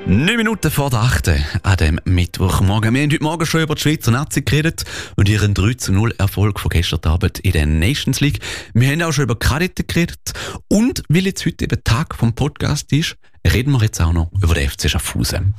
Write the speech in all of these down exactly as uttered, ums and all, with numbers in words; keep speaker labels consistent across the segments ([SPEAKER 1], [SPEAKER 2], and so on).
[SPEAKER 1] Neun Minuten vor der achten an dem Mittwochmorgen. Wir haben heute Morgen schon über die Schweizer Nazi geredet und ihren drei zu null Erfolg von gestern Abend in der Nations League. Wir haben auch schon über Kadetten geredet. Und weil jetzt heute eben Tag vom Podcast ist, reden wir jetzt auch noch über den F C Schaffhausen.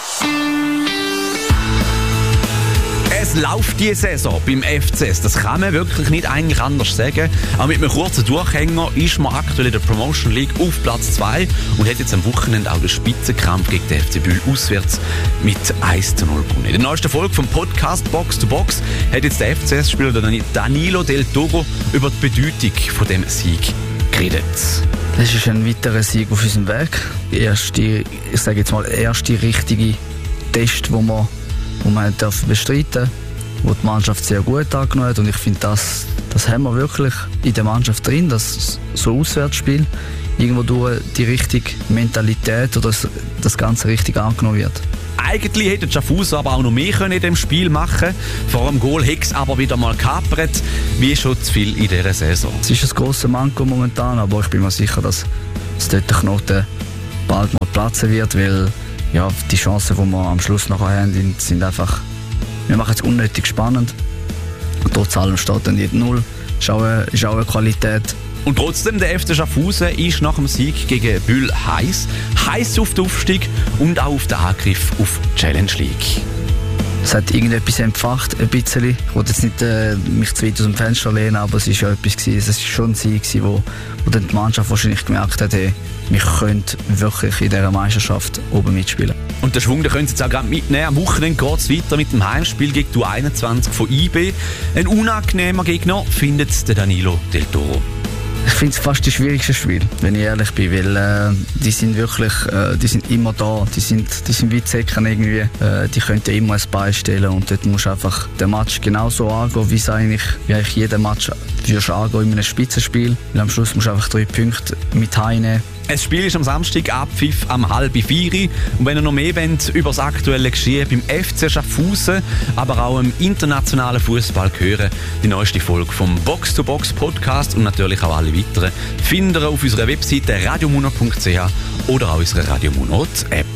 [SPEAKER 1] Es läuft die Saison beim F C S. Das kann man wirklich nicht eigentlich anders sagen. Aber mit einem kurzen Durchhänger ist man aktuell in der Promotion League auf Platz zwei und hat jetzt am Wochenende auch den Spitzenkampf gegen den F C Bühl auswärts mit eins zu null gewonnen. In der neuesten Folge vom Podcast Box to Box hat jetzt der F C S-Spieler Danilo Del Toro über die Bedeutung von dem Sieg geredet.
[SPEAKER 2] Das ist ein weiterer Sieg auf unserem Weg. Die erste, ich sage jetzt mal, erste richtige Test, wo man wo man bestreiten darf, wo die Mannschaft sehr gut angenommen hat. Und ich finde, das, das haben wir wirklich in der Mannschaft drin, das so Auswärtsspiel, irgendwo durch die richtige Mentalität oder das, das Ganze richtig angenommen wird.
[SPEAKER 1] Eigentlich hätte Schaffhausen aber auch noch mehr können in dem Spiel machen. Vor dem Goal hat es aber wieder mal kapert, wie schon zu viel in dieser Saison.
[SPEAKER 2] Es ist ein grosser Manko momentan, aber ich bin mir sicher, dass es dort der Knoten bald mal platzen wird, weil ja, die Chancen, die wir am Schluss noch haben, sind einfach, wir machen es unnötig spannend. Und trotz allem steht dann die null. Ist auch eine, ist auch eine Qualität.
[SPEAKER 1] Und trotzdem, der F C Schaffhausen ist nach dem Sieg gegen Bühl heiß. Heiß auf den Aufstieg und auch auf den Angriff auf die Challenge League.
[SPEAKER 2] Es hat irgendetwas entfacht, ein bisschen. Ich wollte jetzt nicht äh, mich zu weit aus dem Fenster lehnen, aber es war ja etwas gewesen. Es war schon ein Sieg, wo, wo dann die Mannschaft wahrscheinlich gemerkt hat, hey, wir können wirklich in dieser Meisterschaft oben mitspielen.
[SPEAKER 1] Und den Schwung, den können Sie jetzt auch gerade mitnehmen. Am Wochenende geht es weiter mit dem Heimspiel gegen die U einundzwanzig von I B. Ein unangenehmer Gegner findet der Danilo Del Toro.
[SPEAKER 2] Ich finde es fast das schwierigste Spiel, wenn ich ehrlich bin, weil äh, die sind wirklich, äh, die sind immer da, die sind, die sind wie Zecken irgendwie, äh, die können immer ein Bein stellen und dort musst du einfach den Match genauso angehen, wie es eigentlich, wie eigentlich jeden Match würdest angehen in einem Spitzenspiel, weil am Schluss musst du einfach drei Punkte mit heimnehmen.
[SPEAKER 1] Das Spiel ist am Samstag Abpfiff am halb vier. Und wenn ihr noch mehr wollt über das aktuelle Geschehen beim F C Schaffhausen, aber auch im internationalen Fußball hören, die neueste Folge vom Box to Box Podcast und natürlich auch alle weiteren findet ihr auf unserer Webseite radiomuno punkt c h oder auch unserer Radio Muno App.